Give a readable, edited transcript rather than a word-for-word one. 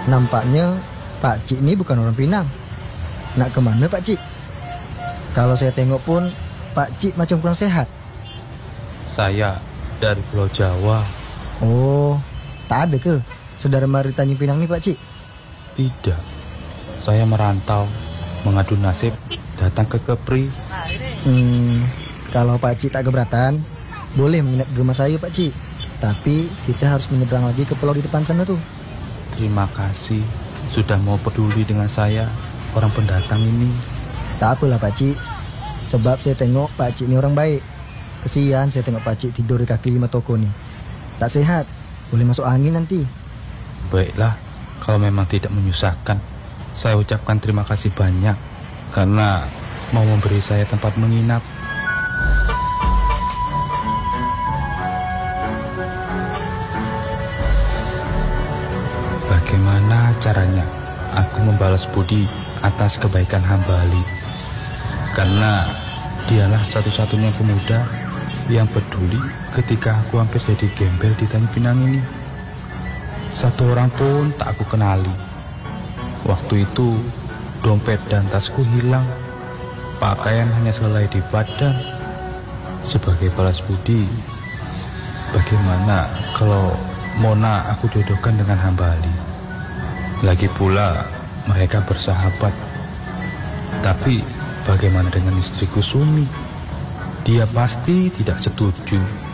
Nampaknya Pak Cik ini bukan orang Pinang. Nak kemana Pak Cik? Kalau saya tengok pun Pak Cik macam kurang sehat. Saya dari Pulau Jawa. Oh, tak ada ke saudara mari Tanjung Pinang ni Pak Cik? Tidak. Saya merantau, mengadu nasib, datang ke Kepri. Kalau Pak Cik tak keberatan, boleh menginap di rumah saya Pak Cik. Tapi kita harus menyeberang lagi ke pulau di depan sana tuh. Terima kasih sudah mau peduli dengan saya, orang pendatang ini. Tak apalah Pak Cik, sebab saya tengok Pak Cik ni orang baik. Kesian saya tengok Pak Cik tidur di kaki 5 toko nih. Tak sehat, boleh masuk angin nanti. Baiklah, kalau memang tidak menyusahkan, saya ucapkan terima kasih banyak karena mau memberi saya tempat menginap. Bagaimana caranya aku membalas budi atas kebaikan hamba Ali? Karena dialah satu-satunya pemuda yang peduli ketika aku hampir jadi gembel di Tanjung Pinang ini. Satu orang pun tak aku kenali. Waktu itu dompet dan tasku hilang. Pakaian hanya selai di badan. Sebagai balas budi, bagaimana kalau Mona aku jodohkan dengan hamba Ali? Lagi pula mereka bersahabat. Tapi bagaimana dengan istriku Sumi? Dia pasti tidak setuju.